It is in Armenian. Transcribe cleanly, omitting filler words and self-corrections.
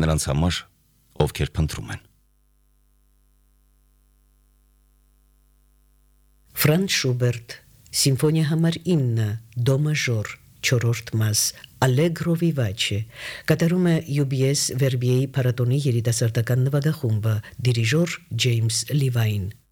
նրանց համար, ովքեր փնտրում են։ Ֆրանց Շուբերտ, Սիմֆոնիա համար 9, դո մաժոր, 4-րդ մաս, Allegro vivace, կատարում է UBS Verbier փառատոնի երիտասարդական նվագախումբը, դիրիժոր Ջեյմս Լիվայն։